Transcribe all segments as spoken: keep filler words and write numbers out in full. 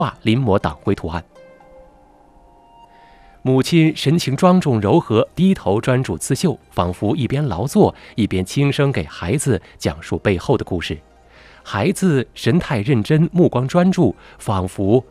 画临摹党徽图案。母亲神情庄重柔和，低头专注刺绣，仿佛一边劳作一边轻声给孩子讲述背后的故事。孩子神态认真，目光专注，仿佛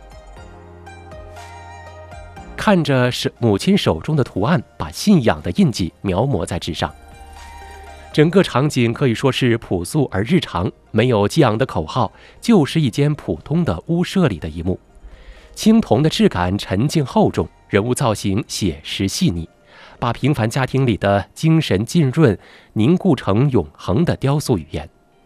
看着是母亲手中的图案，把信仰的印记描摹在纸上。整个场景可以说是朴素而日常，没有激昂的口号，就是一间普通的屋舍里的一幕。青铜的质感沉静厚重，人物造型写实细腻，把平凡家庭里的精神浸润凝固成永恒的雕塑语言。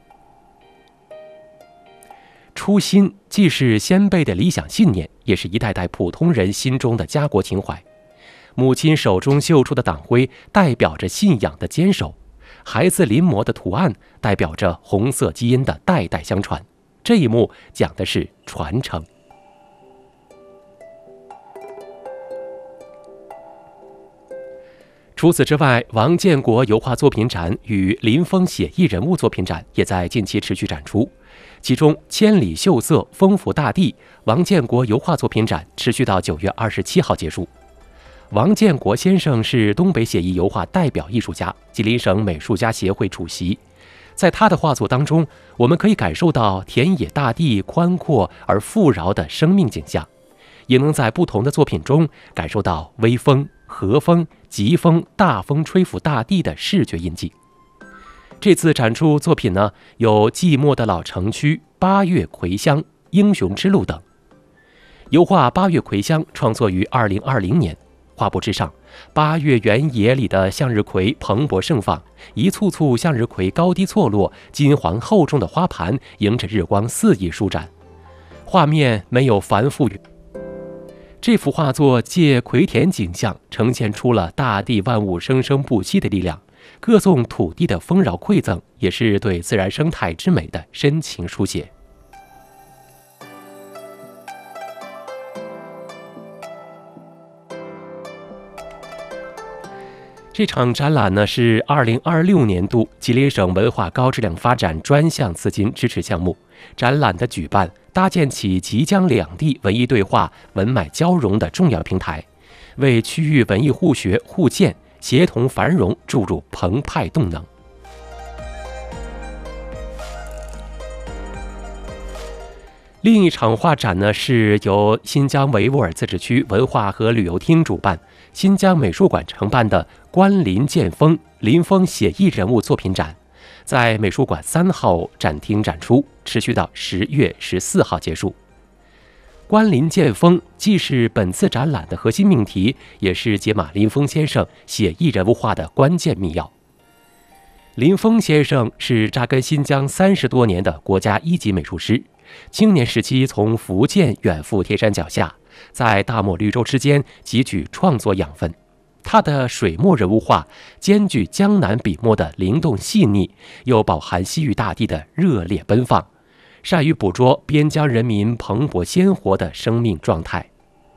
初心既是先辈的理想信念，也是一代代普通人心中的家国情怀。母亲手中绣出的党徽代表着信仰的坚守，孩子临摹的图案代表着红色基因的代代相传。这一幕讲的是传承。除此之外，王建国油画作品展与林峰写意人物作品展也在近期持续展出。其中，千里秀色，丰富大地王建国油画作品展持续到九月二十七号结束。王建国先生是东北写意油画代表艺术家，吉林省美术家协会主席。在他的画作当中，我们可以感受到田野大地宽阔而富饶的生命景象，也能在不同的作品中感受到微风、和风、疾风、大风吹拂大地的视觉印记。这次展出作品呢，有《寂寞的老城区》、《八月葵乡》、《英雄之路》等。油画《八月葵乡》创作于二零二零年，画布之上，八月原野里的向日葵蓬勃盛放，一簇簇向日葵高低错落，金黄厚重的花盘迎着日光肆意舒展。画面没有繁复，这幅画作借葵田景象呈现出了大地万物生生不息的力量，歌颂土地的丰饶馈赠，也是对自然生态之美的深情书写。这场展览呢是二零二六年度吉林省文化高质量发展专项资金支持项目。展览的举办，搭建起即将两地文艺对话、文买交融的重要平台，为区域文艺互学互鉴、协同繁荣注入澎湃动能。另一场画展呢，是由新疆维吾尔自治区文化和旅游厅主办，新疆美术馆承办的关林剑锋林峰写意人物作品展，在美术馆三号展厅展出，持续到十月十四号结束。关林剑锋既是本次展览的核心命题，也是解码林峰先生写意人物画的关键密钥。林峰先生是扎根新疆三十多年的国家一级美术师，青年时期从福建远赴天山脚下，在大漠绿洲之间汲取创作养分。他的水墨人物画兼具江南笔墨的灵动细腻，又饱含西域大地的热烈奔放，善于捕捉边疆人民蓬勃鲜活的生命状态。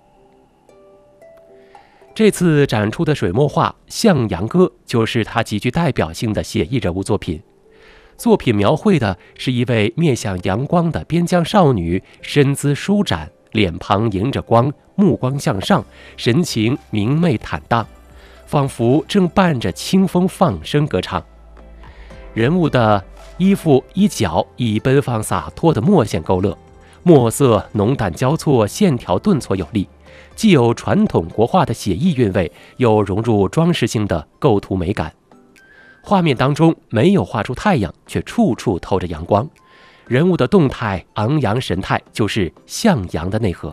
这次展出的水墨画《向阳歌》就是他极具代表性的写意人物作品。作品描绘的是一位面向阳光的边疆少女，身姿舒展，脸庞迎着光，目光向上，神情明媚坦荡，仿佛正伴着清风放声歌唱。人物的衣服衣角以奔放洒脱的墨线勾勒，墨色浓淡交错，线条顿挫有力，既有传统国画的写意韵味，又融入装饰性的构图美感。画面当中没有画出太阳，却处处透着阳光，人物的动态昂扬神态就是向阳的内核。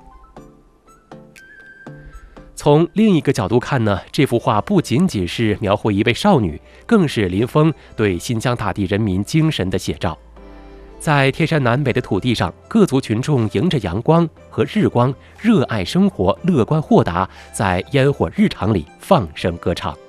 从另一个角度看呢，这幅画不仅仅是描绘一位少女，更是林峰对新疆大地人民精神的写照。在天山南北的土地上，各族群众迎着阳光和日光，热爱生活，乐观豁达，在烟火日常里放声歌唱。